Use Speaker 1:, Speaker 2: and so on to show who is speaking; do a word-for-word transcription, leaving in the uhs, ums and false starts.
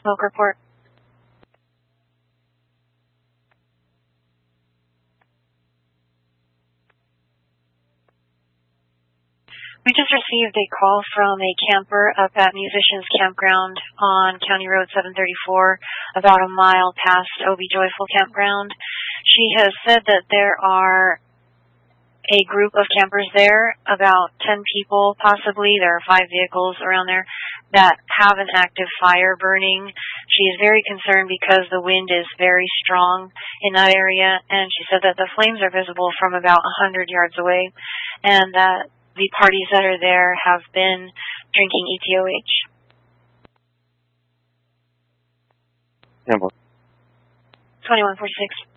Speaker 1: Smoke report. We just received a call from a camper up at Musicians Campground on County Road seven thirty-four, about a mile past Obie Joyful Campground. She has said that there are a group of campers there, about ten people possibly. There are five vehicles around there that have an active fire burning. She is very concerned because the wind is very strong in that area, and she said that the flames are visible from about one hundred yards away, and that the parties that are there have been drinking E T O H.
Speaker 2: Number.
Speaker 1: twenty-one forty-six.